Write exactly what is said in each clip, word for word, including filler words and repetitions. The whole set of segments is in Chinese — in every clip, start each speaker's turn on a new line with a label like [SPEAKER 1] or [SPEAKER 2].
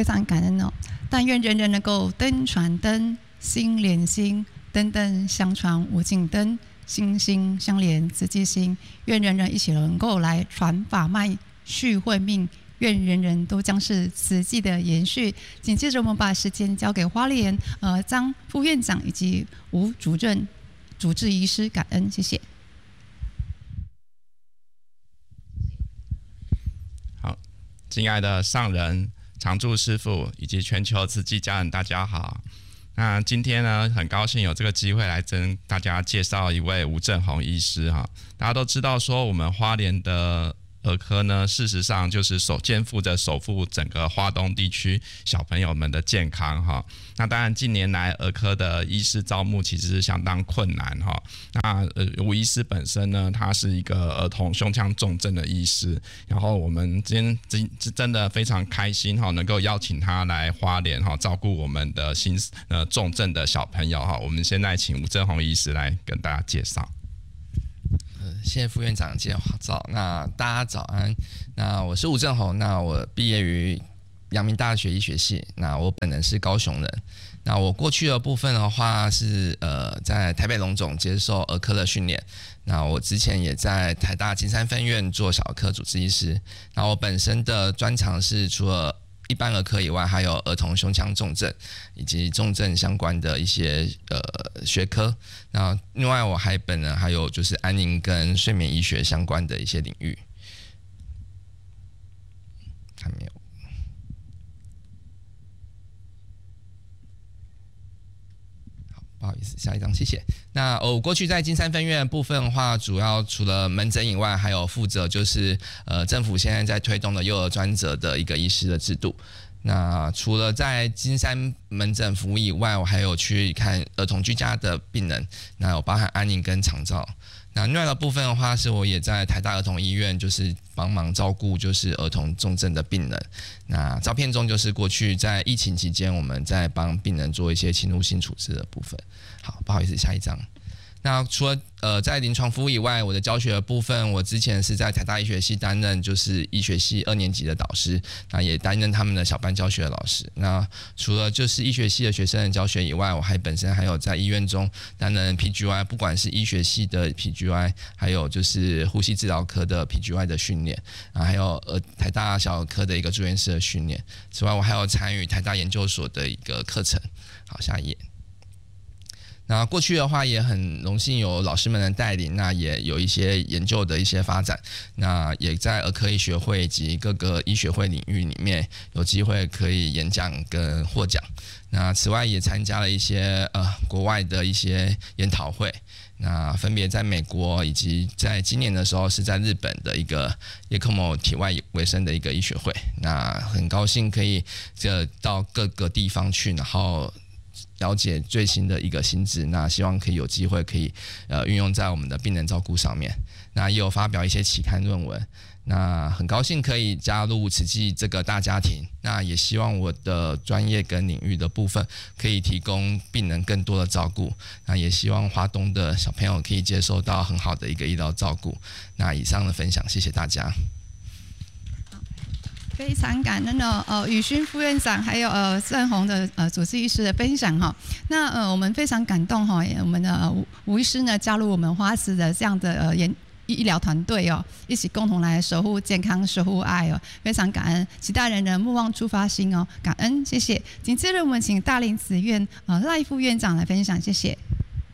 [SPEAKER 1] 非常感恩哦。但愿人人能够灯传灯，心连心，灯灯相传无尽灯，心心相连直际心。愿人人一起能够来传法脉，续慧命。愿人人都将是慈济的延续。紧接着，我们把时间交给花莲呃张副院长以及吴主任主治医师，感恩，谢谢。
[SPEAKER 2] 好，敬爱的上人、常住师父以及全球慈济家人，大家好。那今天呢，很高兴有这个机会来跟大家介绍一位吴正宏医师哈。大家都知道说，我们花莲的儿科呢，事实上就是首肩负着守护整个花东地区小朋友们的健康哈。那当然，近年来儿科的医师招募其实是相当困难哈。那呃，吴医师本身呢，他是一个儿童胸腔重症的医师，然后我们今天真真的非常开心哈，能够邀请他来花莲哈，照顾我们的新呃重症的小朋友哈。我们现在请吴正宏医师来跟大家介绍。
[SPEAKER 3] 谢谢副院长介绍。那大家早安。那我是吴正宏。那我毕业于阳明大学医学系。那我本人是高雄人。那我过去的部分的话是呃在台北荣总接受儿科的训练。那我之前也在台大金山分院做小儿科主治医师。那我本身的专长是除了一般儿科以外，还有儿童胸腔重症以及重症相关的一些呃学科。那另外我还本人还有就是安宁跟睡眠医学相关的一些领域。还没有。好，不好意思，下一张，谢谢。那我、哦、过去在金山分院的部分的话，主要除了门诊以外，还有负责就是呃政府现在在推动的幼儿专责的一个医师的制度。那除了在金山门诊服务以外，我还有去看儿童居家的病人，那有包含安宁跟长照。那另外的部分的话，是我也在台大儿童医院，就是帮忙照顾就是儿童重症的病人。那照片中就是过去在疫情期间，我们在帮病人做一些侵入性处置的部分。好，不好意思，下一张。那除了呃在临床服务以外，我的教学的部分，我之前是在台大医学系担任就是医学系二年级的导师，那也担任他们的小班教学的老师。那除了就是医学系的学生的教学以外，我还本身还有在医院中担任 P G Y， 不管是医学系的 P G Y， 还有就是呼吸治疗科的 P G Y 的训练啊，还有呃台大小儿科的一个住院师的训练。此外，我还有参与台大研究所的一个课程。好，下一页。那过去的话也很荣幸有老师们的带领，那也有一些研究的一些发展，那也在儿科医学会及各个医学会领域里面有机会可以演讲跟获奖。那此外也参加了一些呃国外的一些研讨会，那分别在美国以及在今年的时候是在日本的一个 E C M O 体外维生的一个医学会。那很高兴可以这到各个地方去，然后了解最新的一个新知，那希望可以有机会可以呃运用在我们的病人照顾上面。那也有发表一些期刊论文，那很高兴可以加入慈济这个大家庭。那也希望我的专业跟领域的部分可以提供病人更多的照顾。那也希望花东的小朋友可以接受到很好的一个医疗照顾。那以上的分享，谢谢大家。
[SPEAKER 1] 非常感恩的呃宇勋副院长还有呃郑宏的呃主治医师的分享哈。那呃我们非常感动哈，我们的吴吴医师呢加入我们花慈的这样的呃研医疗团队哦，一起共同来守护健康、守护爱哦，非常感恩，期待人人莫忘出发心哦，感恩，谢谢。紧接着我们请大林慈院呃赖副院长来分享，谢谢。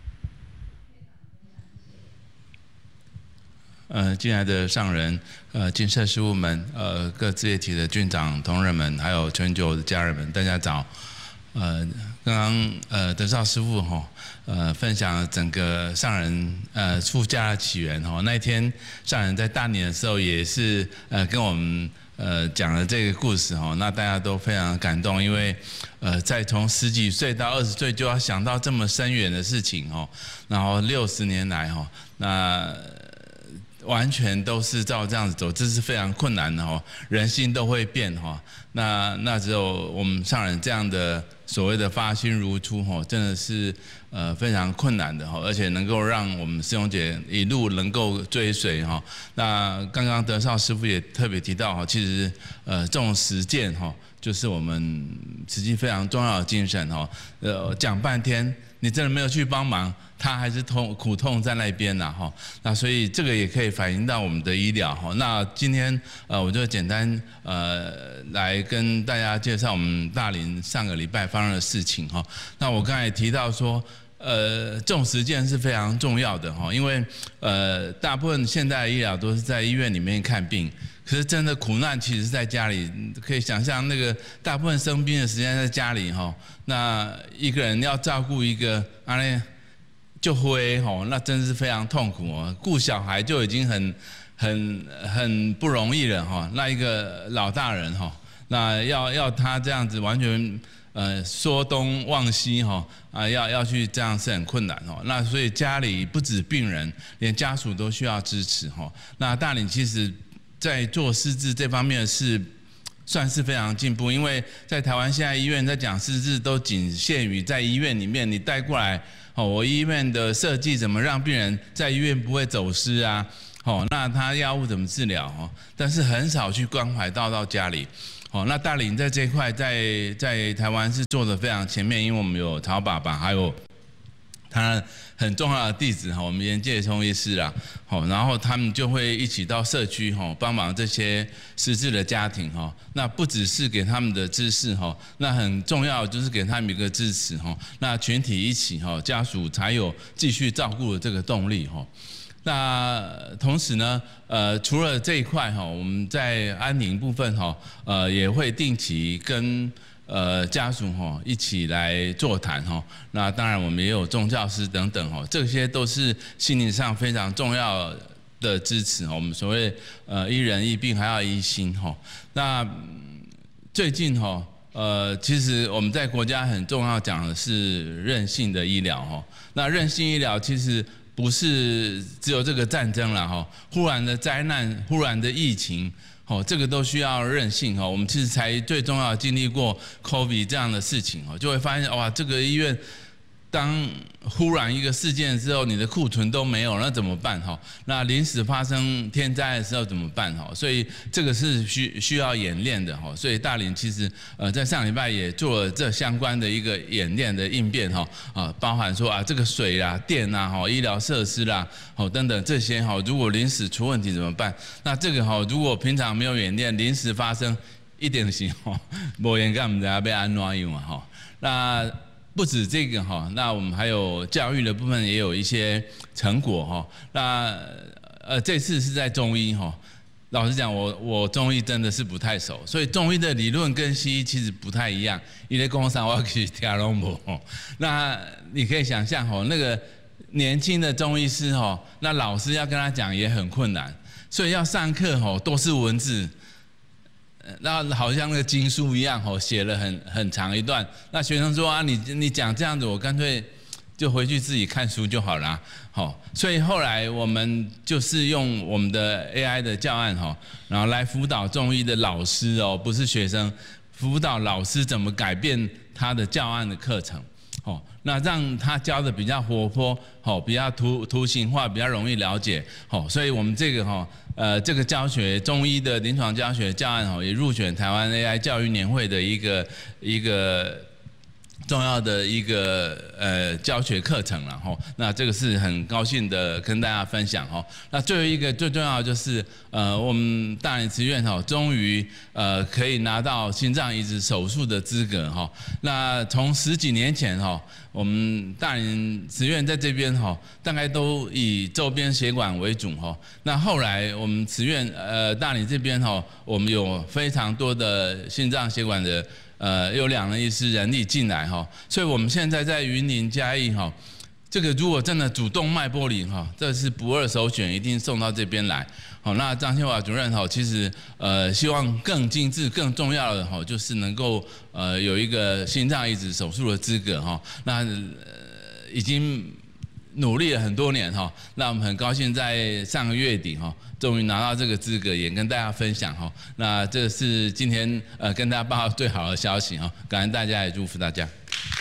[SPEAKER 4] 呃，进来的上人，呃，建设事务们，呃，各自业体的郡长同仁们，还有全球的家人们，大家早。呃，刚刚呃德少师父哈，呃，分享了整个上人呃出家的起源哈。那一天上人在大年的时候，也是呃跟我们呃讲了这个故事哈。那大家都非常感动，因为呃在从十几岁到二十岁就要想到这么深远的事情哦，然后六十年来哈，那完全都是照这样子走，这是非常困难的哈。人心都会变哈，那那只有我们上人这样的所谓的发心如初哈，真的是呃非常困难的哈，而且能够让我们师兄姐一路能够追随哈。那刚刚德少师父也特别提到哈，其实呃这种实践哈，就是我们实际非常重要的精神哈。呃，讲半天。你真的没有去帮忙，他还是痛苦痛在那边呐哈。那所以这个也可以反映到我们的医疗哈。那今天呃，我就简单呃来跟大家介绍我们大林上个礼拜发生的事情哈。那我刚才提到说，呃，这种实践是非常重要的哈，因为呃大部分现代的医疗都是在医院里面看病。可是真的苦难其实是在家里，可以想象那个大部分生病的时间在家里哈，那一个人要照顾一个啊那就会哈，那真是非常痛苦哦。顾小孩就已经很很很不容易了哈，那一个老大人哈，那要要他这样子完全呃说东忘西哈啊，要要去这样是很困难哦。那所以家里不止病人，连家属都需要支持哈。那大林其实。在做失智这方面是算是非常进步，因为在台湾现在医院在讲失智都仅限于在医院里面你带过来，哦，我医院的设计怎么让病人在医院不会走失啊，哦，那他药物怎么治疗哦，但是很少去关怀到到家里，哦，那大林在这一块在在台湾是做的非常前面，因为我们有曹爸爸还有。他很重要的弟子哈，我们严介聪医师啦，好，然后他们就会一起到社区哈，帮忙这些失智的家庭哈。那不只是给他们的知识哈，那很重要就是给他们一个支持哈。那群体一起哈，家属才有继续照顾的这个动力哈。那同时呢，呃，除了这一块哈，我们在安宁部分哈，呃，也会定期跟。呃，家属哈一起来座谈哈，那当然我们也有宗教师等等哈，这些都是心灵上非常重要的支持哈。我们所谓呃医人医病还要医心哈。那最近哈呃，其实我们在国家很重要讲的是韧性的医疗哈。那韧性医疗其实不是只有这个战争了哈，忽然的灾难，忽然的疫情。哦，这个都需要韧性哦。我们其实才最重要经历过 COVID 这样的事情哦，就会发现哇，这个医院当忽然一个事件之后，你的库存都没有，那怎么办哈？那临时发生天灾的时候怎么办哈？所以这个是需需要演练的哈。所以大林其实呃在上礼拜也做了这相关的一个演练的应变哈啊，包含说啊这个水啦、电啦、哈医疗设施啦、哦等等这些哈，如果临时出问题怎么办？那这个哈如果平常没有演练，临时发生一定是哈无演干唔知要被安怎样嘛哈？那不止这个哈，那我们还有教育的部分也有一些成果哈。那呃这次是在中医哈，老实讲我我中医真的是不太熟，所以中医的理论跟西医其实不太一样。因为工商我去听拢无吼，那你可以想象哈，那个年轻的中医师哈，那老师要跟他讲也很困难，所以要上课哈都是文字。那好像那个经书一样吼，写了很很长一段。那学生说啊，你你讲这样子，我干脆就回去自己看书就好了。好，所以后来我们就是用我们的 A I 的教案哈，然后来辅导中医的老师哦，不是学生，辅导老师怎么改变他的教案的课程。哦，那让他教的比较活泼，哦，比较图图形化，比较容易了解，哦，所以我们这个哈，呃，这个教学中医的临床教学教案哈，也入选台湾 A I 教育年会的一个一个重要的一个呃教学课程了哈。那这个是很高兴的跟大家分享哈。那最后一个最重要的就是呃，我们大林慈院哈，终于呃可以拿到心脏移植手术的资格哈。那从十几年前哈，我们大林慈院在这边哈，大概都以周边血管为主哈。那后来我们慈院呃大林这边哈，我们有非常多的心脏血管的。呃，有两人医师人力进来哈，所以我们现在在云林嘉义哈，这个如果真的主动脉剥离哈，这是不二首选，一定送到这边来。好，那张宪华主任哈，其实呃希望更精致、更重要的哈，就是能够呃有一个心脏移植手术的资格哈。那、呃、已经努力了很多年哈，那我们很高兴在上个月底哈，终于拿到这个资格，也跟大家分享哈。那这是今天呃跟大家报告最好的消息哈，感恩大家，也祝福大家。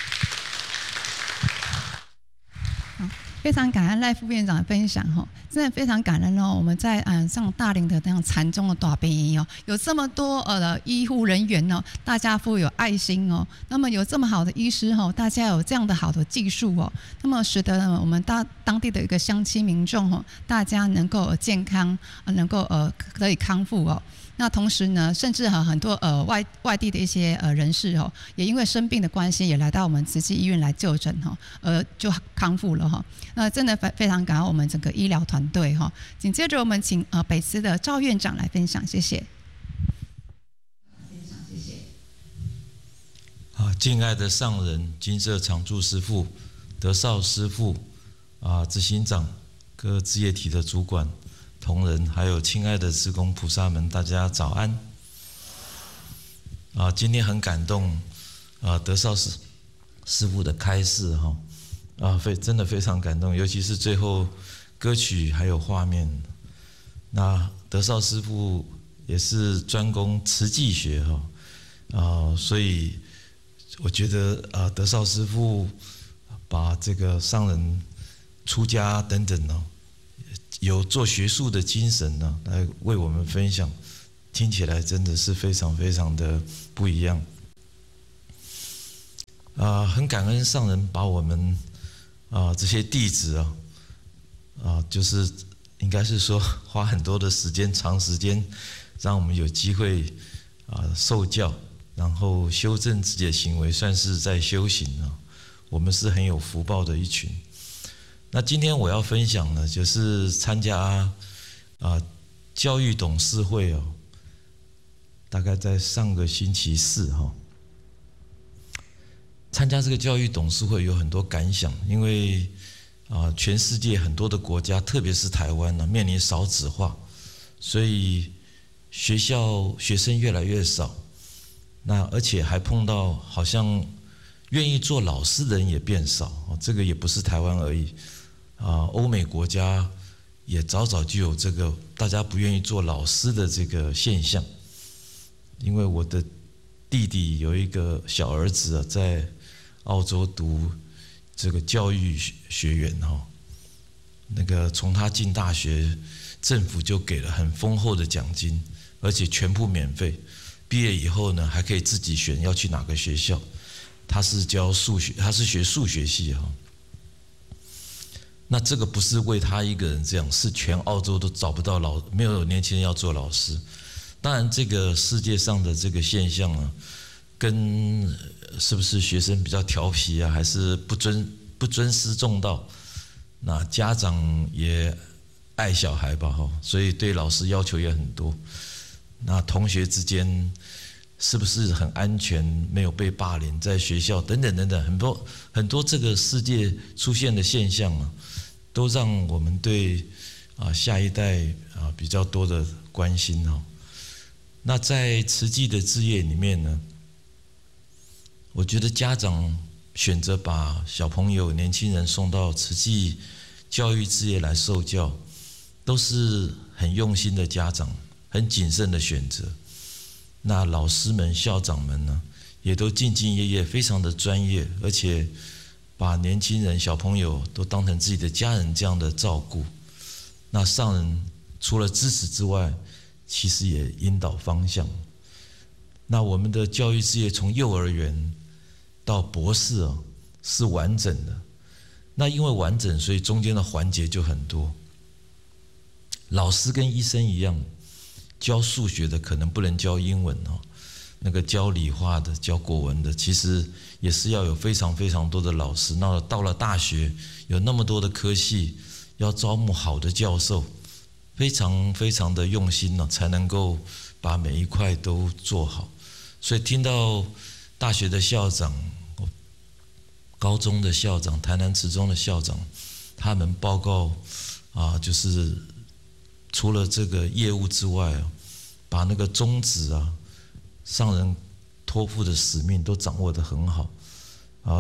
[SPEAKER 1] 非常感恩赖副院长的分享哈，真的非常感恩哦。我们在嗯上大林的那样禅宗的大病医哦，有这么多呃的医护人员哦，大家富有爱心哦，那么有这么好的医师哦，大家有这样的好的技术哦，那么使得我们当当地的一个乡亲民众哦，大家能够健康，能够呃可以康复哦。那同时呢，甚至哈很多呃外外地的一些呃人士哦，也因为生病的关系，也来到我们慈济医院来就诊哈，呃就康复了哈。那真的非非常感恩我们整个医疗团队哈。紧接着我们请呃北慈的赵院长来分享，谢谢。分享谢谢。
[SPEAKER 5] 啊，敬爱的上人金色常住师父、德绍师父啊、执行长、各志业体的主管。同仁，还有亲爱的志工菩萨们，大家早安！啊，今天很感动，啊，德绍师师父的开示哈，啊，非真的非常感动，尤其是最后歌曲还有画面。那德绍师父也是专攻慈济学哈，啊，所以我觉得啊，德绍师父把这个上人出家等等呢。有做学术的精神呢，来为我们分享，听起来真的是非常非常的不一样。啊、呃，很感恩上人把我们啊、呃、这些弟子啊啊、呃，就是应该是说花很多的时间，长时间，让我们有机会啊、呃、受教，然后修正自己的行为，算是在修行啊。我们是很有福报的一群。那今天我要分享呢，就是参加啊、呃、教育董事会哦，大概在上个星期四哈、哦，参加这个教育董事会有很多感想，因为啊、呃、全世界很多的国家，特别是台湾呢、啊，面临少子化，所以学校学生越来越少，那而且还碰到好像愿意做老师的人也变少，哦，这个也不是台湾而已。啊，欧美国家也早早就有这个大家不愿意做老师的这个现象，因为我的弟弟有一个小儿子啊，在澳洲读这个教育学院哈，那个从他进大学，政府就给了很丰厚的奖金，而且全部免费。毕业以后呢，还可以自己选要去哪个学校。他是教数学，他是学数学系哈。那这个不是为他一个人这样，是全澳洲都找不到老，没有年轻人要做老师。当然，这个世界上的这个现象啊，跟是不是学生比较调皮啊，还是不尊不尊师重道？那家长也爱小孩吧哈，所以对老师要求也很多。那同学之间是不是很安全，没有被霸凌，在学校等等等等，很多很多这个世界出现的现象啊，都让我们对啊下一代啊比较多的关心哈。那在慈济的志业里面呢，我觉得家长选择把小朋友、年轻人送到慈济教育志业来受教，都是很用心的家长，很谨慎的选择。那老师们、校长们呢，也都兢兢业业，非常的专业，而且把年轻人、小朋友都当成自己的家人这样的照顾。那上人除了支持之外，其实也引导方向。那我们的教育事业从幼儿园到博士啊，是完整的。那因为完整，所以中间的环节就很多。老师跟医生一样，教数学的可能不能教英文哦，那个教理化的、教国文的，其实也是要有非常非常多的老师。那到了大学，有那么多的科系，要招募好的教授，非常非常的用心呢，才能够把每一块都做好。所以听到大学的校长、高中的校长、台南慈中的校长，他们报告啊，就是除了这个业务之外，把那个宗旨啊、上人托付的使命都掌握得很好啊。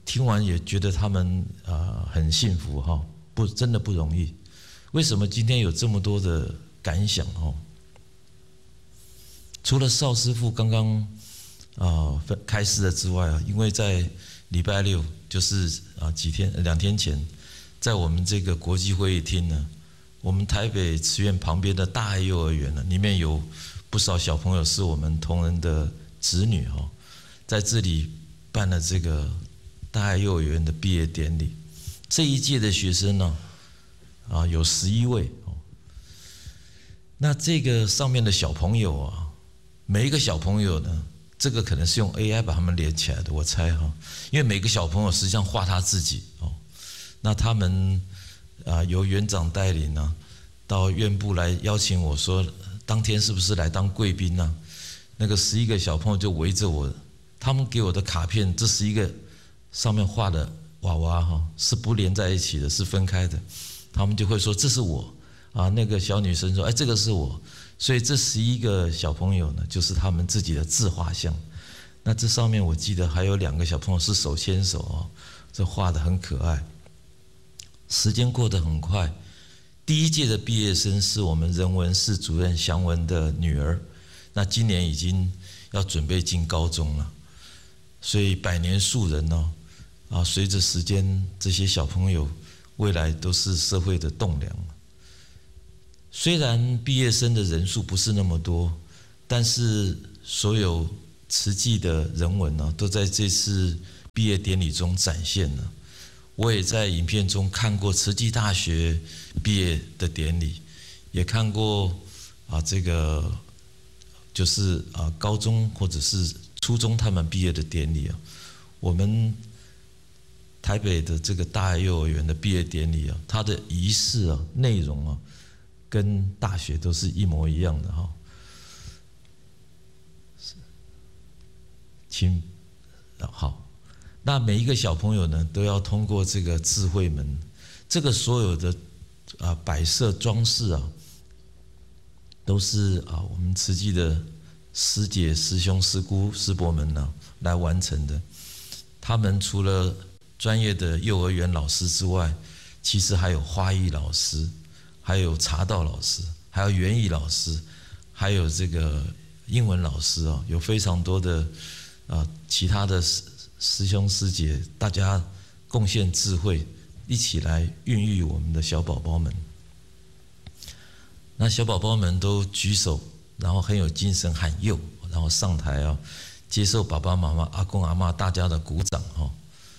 [SPEAKER 5] 听完也觉得他们啊、呃、很幸福哈，不真的不容易。为什么今天有这么多的感想哦？除了邵师傅刚刚啊、呃、开示了之外啊，因为在礼拜六就是啊几天两天前，在我们这个国际会议厅呢，我们台北慈院旁边的大爱幼儿园呢，里面有不少小朋友是我们同仁的子女哈，在这里办了这个大爱幼儿园的毕业典礼。这一届的学生呢，啊有十一位哦。那这个上面的小朋友啊，每一个小朋友呢，这个可能是用 A I 把他们连起来的，我猜哈，因为每个小朋友实际上画他自己哦。那他们啊由园长带领呢，到院部来邀请我说，当天是不是来当贵宾呢？那个十一个小朋友就围着我，他们给我的卡片，这十一个上面画的娃娃哈是不连在一起的，是分开的。他们就会说这是我啊，那个小女生说哎这个是我，所以这十一个小朋友呢，就是他们自己的自画像。那这上面我记得还有两个小朋友是手牵手哦，这画得很可爱。时间过得很快，第一届的毕业生是我们人文室主任祥文的女儿，那今年已经要准备进高中了，所以百年树人哦，啊，随着时间，这些小朋友未来都是社会的栋梁。虽然毕业生的人数不是那么多，但是所有慈济的人文呢，都在这次毕业典礼中展现了。我也在影片中看过慈济大学毕业的典礼，也看过啊这个就是啊高中或者是初中他们毕业的典礼啊。我们台北的这个大爱幼儿园的毕业典礼啊，它的仪式啊内容啊，跟大学都是一模一样的哈。请好。那每一个小朋友呢，都要通过这个智慧门，这个所有的啊摆设装饰啊，都是啊我们慈济的师姐、师兄、师姑、师伯们呢来完成的。他们除了专业的幼儿园老师之外，其实还有花艺老师，还有茶道老师，还有园艺老师，还有这个英文老师啊，有非常多的啊其他的师兄师姐，大家贡献智慧，一起来孕育我们的小宝宝们。那小宝宝们都举手，然后很有精神喊幼，然后上台啊，接受爸爸妈妈、阿公阿嬷大家的鼓掌哈。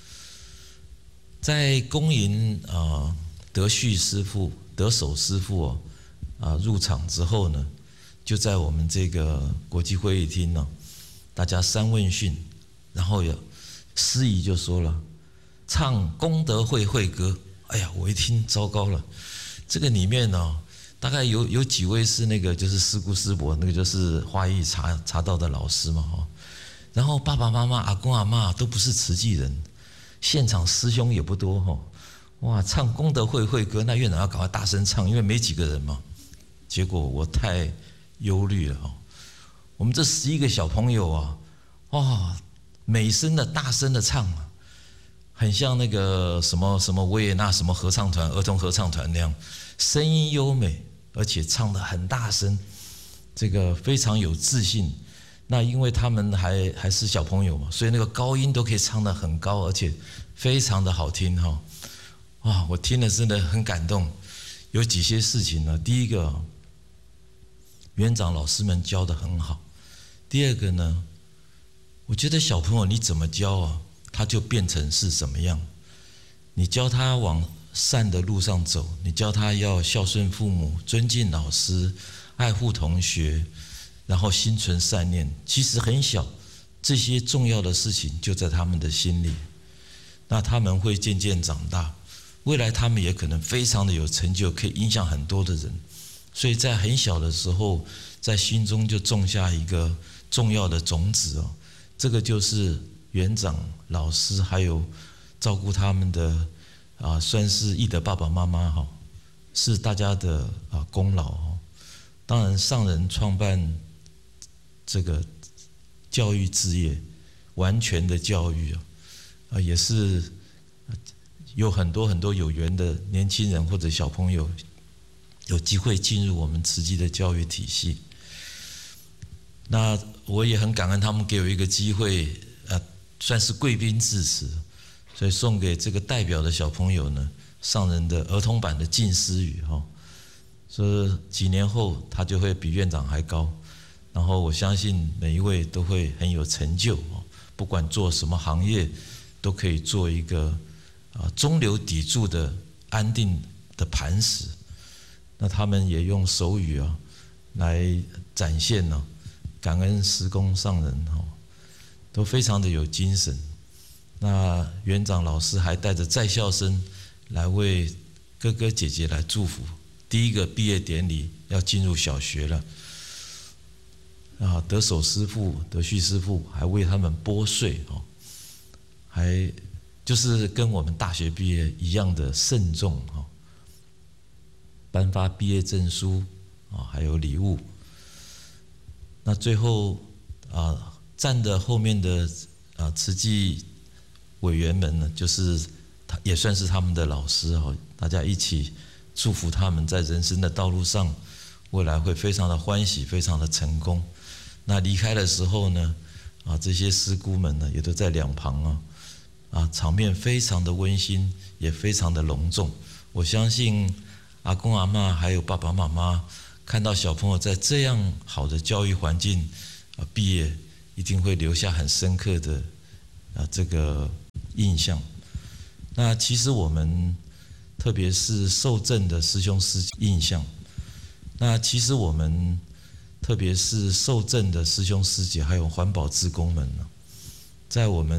[SPEAKER 5] 在恭迎啊德旭师父、德守师父哦啊入场之后呢，就在我们这个国际会议厅呢，大家三问讯，然后有。司仪就说了，唱功德会会歌。哎呀，我一听糟糕了，这个里面呢、哦，大概有有几位是那个就是师姑师伯，那个就是花艺茶茶道的老师嘛哈。然后爸爸妈妈、阿公阿嬷都不是慈济人，现场师兄也不多哈。哇，唱功德会会歌，那院长要赶快大声唱，因为没几个人嘛。结果我太忧虑了哈。我们这十一个小朋友啊，哇！美声的大声的唱啊，很像那个什么什么维也纳什么合唱团、儿童合唱团那样，声音优美，而且唱得很大声，这个非常有自信。那因为他们还还是小朋友嘛，所以那个高音都可以唱得很高，而且非常的好听哈。哇，我听了真的很感动。有几些事情呢，第一个，园长老师们教得很好；第二个呢，我觉得小朋友你怎么教啊，他就变成是什么样。你教他往善的路上走，你教他要孝顺父母、尊敬老师、爱护同学，然后心存善念。其实很小，这些重要的事情就在他们的心里。那他们会渐渐长大，未来他们也可能非常的有成就，可以影响很多的人。所以在很小的时候，在心中就种下一个重要的种子哦。这个就是园长、老师还有照顾他们的啊，算是义德爸爸妈妈哈，是大家的啊功劳哦。当然，上人创办这个教育事业，完全的教育啊， 呃，也是有很多很多有缘的年轻人或者小朋友有机会进入我们慈济的教育体系。那我也很感恩他们给我一个机会，呃，算是贵宾致辞，所以送给这个代表的小朋友呢，上人的儿童版的静思语哈，说几年后他就会比院长还高，然后我相信每一位都会很有成就，不管做什么行业，都可以做一个啊中流砥柱的安定的磐石。那他们也用手语啊来展现呢、啊。感恩师公上人哈，都非常的有精神。那园长老师还带着在校生来为哥哥姐姐来祝福。第一个毕业典礼要进入小学了，啊，德守师父、德旭师父还为他们拨穗哦，还就是跟我们大学毕业一样的慎重哈，颁发毕业证书啊，还有礼物。那最后啊，站的后面的啊慈济委员们呢，就是他也算是他们的老师哈，大家一起祝福他们在人生的道路上，未来会非常的欢喜，非常的成功。那离开的时候呢，啊这些师姑们呢也都在两旁啊，啊场面非常的温馨，也非常的隆重。我相信阿公阿嬷还有爸爸妈妈。看到小朋友在这样好的教育环境啊毕业，一定会留下很深刻的啊这个印象。那其实我们特别是受证的师兄师印象，那其实我们特别是受证的师兄师姐还有环保志工们呢，在我们